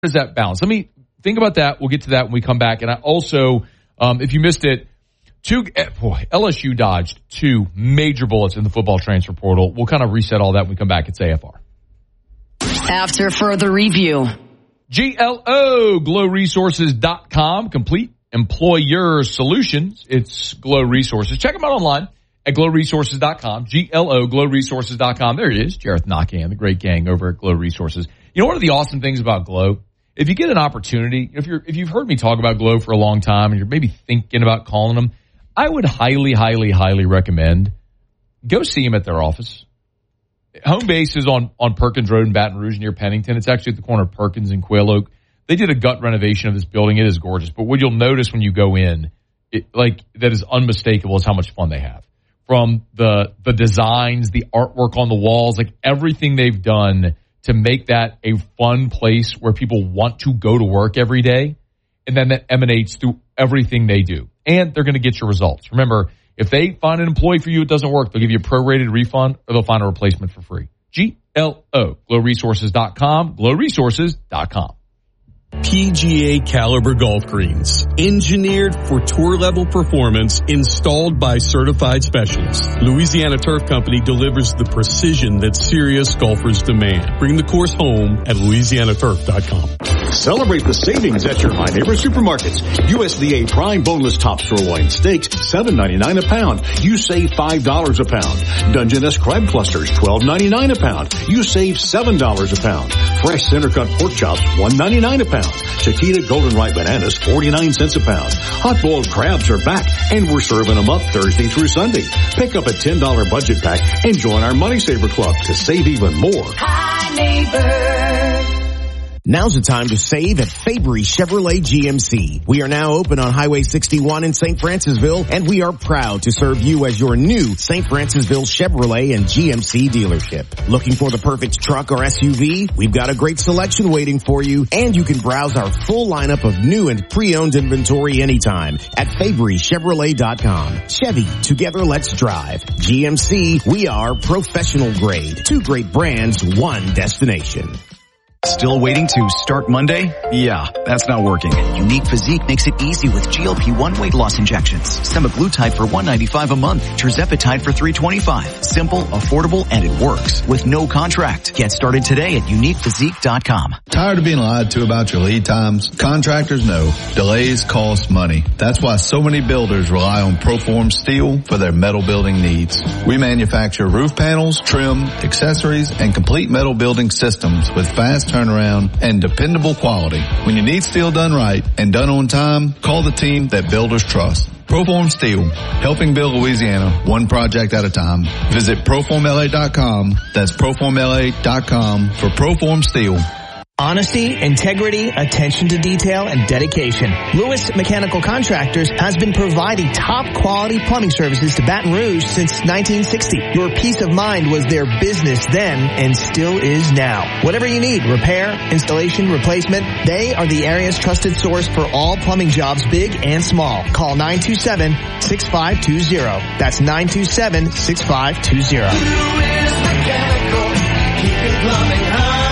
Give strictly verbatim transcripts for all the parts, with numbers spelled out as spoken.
is that balance? Let me think about that. We'll get to that when we come back. And I also, um, if you missed it, two, boy, L S U dodged two major bullets in the football transfer portal. We'll kind of reset all that when we come back. It's A F R. After further review. G L O, glow resources dot com, complete employer solutions. It's Glow Resources. Check them out online at glow resources dot com. G L O, glow resources dot com. There it is. Jareth Knockan, the great gang over at Glow Resources. You know, one of the awesome things about Glow, if you get an opportunity, if you're, if you've heard me talk about Glow for a long time and you're maybe thinking about calling them, I would highly, highly, highly recommend go see them at their office. Home base is on, on Perkins Road in Baton Rouge near Pennington. It's actually at the corner of Perkins and Quail Oak. They did a gut renovation of this building. It is gorgeous. But what you'll notice when you go in, it, like, that is unmistakable is how much fun they have. From the, the designs, the artwork on the walls, like everything they've done to make that a fun place where people want to go to work every day. And then that emanates through everything they do. And they're going to get your results. Remember, if they find an employee for you, it doesn't work. They'll give you a prorated refund or they'll find a replacement for free. G L O, glow resources dot com, glow resources dot com. P G A caliber golf greens, engineered for tour level performance, installed by certified specialists. Louisiana Turf Company delivers the precision that serious golfers demand. Bring the course home at louisiana turf dot com. Celebrate the savings at your High Neighbor Supermarkets. U S D A prime boneless top sirloin steaks, seven ninety-nine a pound. You save five dollars a pound. Dungeness crab clusters, twelve ninety-nine a pound. You save seven dollars a pound. Fresh center cut pork chops, one ninety-nine a pound. Chiquita golden ripe bananas, forty-nine cents a pound. Hot boiled crabs are back, and we're serving them up Thursday through Sunday. Pick up a ten dollars budget pack and join our Money Saver Club to save even more. Hi, neighbor. Now's the time to save at Fabry Chevrolet G M C. We are now open on Highway sixty-one in Saint Francisville, and we are proud to serve you as your new Saint Francisville Chevrolet and G M C dealership. Looking for the perfect truck or S U V? We've got a great selection waiting for you, and you can browse our full lineup of new and pre-owned inventory anytime at Fabry Chevrolet dot com. Chevy, together let's drive. G M C, we are professional grade. Two great brands, one destination. Still waiting to start Monday? Yeah, that's not working. Unique Physique makes it easy with G L P one weight loss injections. Semaglutide for one ninety-five a month. Tirzepatide for three twenty-five. Simple, affordable, and it works with no contract. Get started today at unique physique dot com. Tired of being lied to about your lead times? Contractors know delays cost money. That's why so many builders rely on Proform Steel for their metal building needs. We manufacture roof panels, trim, accessories, and complete metal building systems with fast turnaround and dependable quality. When you need steel done right and done on time, call the team that builders trust. Proform Steel, helping build Louisiana one project at a time. Visit proform L A dot com. That's proform L A dot com for Proform Steel. Honesty, integrity, attention to detail, and dedication. Lewis Mechanical Contractors has been providing top quality plumbing services to Baton Rouge since nineteen sixty. Your peace of mind was their business then and still is now. Whatever you need, repair, installation, replacement, they are the area's trusted source for all plumbing jobs, big and small. Call nine two seven, six five two zero. That's nine two seven, six five two zero. Lewis Mechanical, keeping plumbing humming.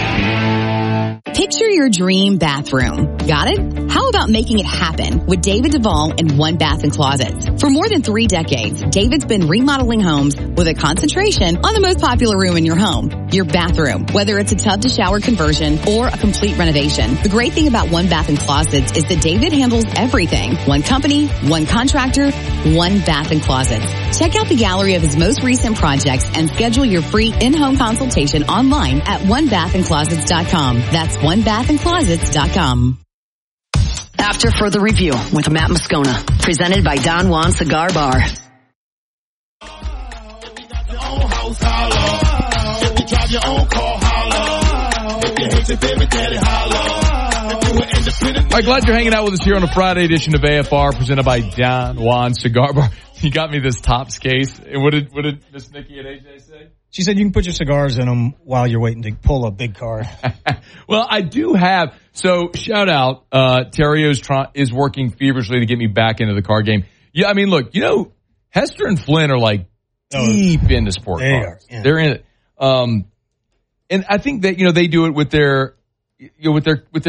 Picture your dream bathroom. Got it? How about making it happen with David Duvall and One Bath and Closets? For more than three decades, David's been remodeling homes with a concentration on the most popular room in your home, your bathroom, whether it's a tub to shower conversion or a complete renovation. The great thing about One Bath and Closets is that David handles everything. One company, one contractor, One Bath and Closets. Check out the gallery of his most recent projects and schedule your free in-home consultation online at one bath and closets dot com. That's one bath and closets dot com. After further review with Matt Moscona, presented by Don Juan Cigar Bar. All right, glad you're hanging out with us here on a Friday edition of A F R, presented by Don Juan Cigar Bar. You got me this Topps case. And what did what did Miss Nikki and A J say? She said you can put your cigars in them while you're waiting to pull a big card. Well, I do have. So shout out, uh, Terrio's try, is working feverishly to get me back into the card game. Yeah, I mean, look, you know, Hester and Flynn are like deep oh, into sport they cards. Are, yeah. They're in it. Um, and I think that, you know, they do it with their, you know, with their with their